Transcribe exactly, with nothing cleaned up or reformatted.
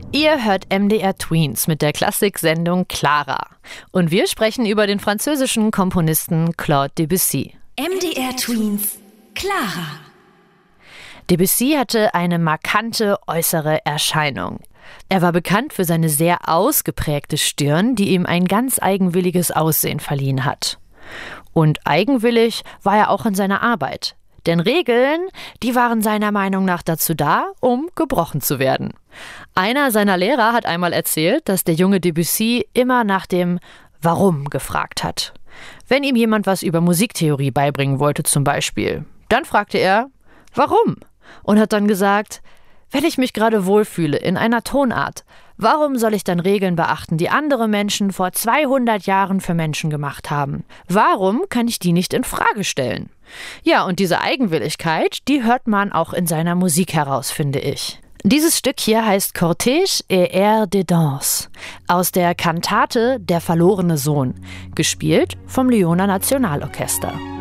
Ihr hört M D R Tweens mit der Klassiksendung Clara. Und wir sprechen über den französischen Komponisten Claude Debussy. M D R Tweens Clara. Debussy hatte eine markante äußere Erscheinung. Er war bekannt für seine sehr ausgeprägte Stirn, die ihm ein ganz eigenwilliges Aussehen verliehen hat. Und eigenwillig war er auch in seiner Arbeit. Denn Regeln, die waren seiner Meinung nach dazu da, um gebrochen zu werden. Einer seiner Lehrer hat einmal erzählt, dass der junge Debussy immer nach dem Warum gefragt hat. Wenn ihm jemand was über Musiktheorie beibringen wollte zum Beispiel, dann fragte er, warum? Und hat dann gesagt, wenn ich mich gerade wohlfühle in einer Tonart, warum soll ich dann Regeln beachten, die andere Menschen vor zweihundert Jahren für Menschen gemacht haben? Warum kann ich die nicht in Frage stellen? Ja, und diese Eigenwilligkeit, die hört man auch in seiner Musik heraus, finde ich. Dieses Stück hier heißt Cortège et Air de Danse aus der Kantate Der verlorene Sohn, gespielt vom Lyoner Nationalorchester.